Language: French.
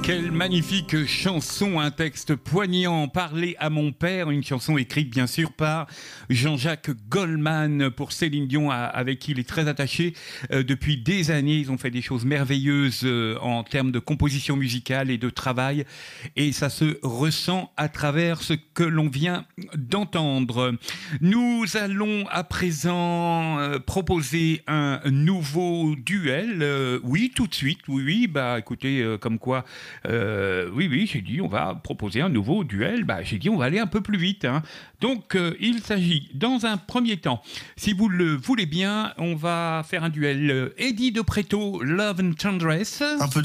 Quelle magnifique chanson, un texte poignant, Parler à mon père, une chanson écrite bien sûr par Jean-Jacques Goldman pour Céline Dion, avec qui il est très attaché depuis des années. Ils ont fait des choses merveilleuses en termes de composition musicale et de travail, et ça se ressent à travers ce que l'on vient d'entendre. Nous allons à présent proposer un nouveau duel. Oui, tout de suite, oui, bah écoutez, comme quoi... oui, j'ai dit on va proposer un nouveau duel. J'ai dit on va aller un peu plus vite. Donc, il s'agit, dans un premier temps, si vous le voulez bien, on va faire un duel. Eddie de Pretto, Love and Tendresse. Un peu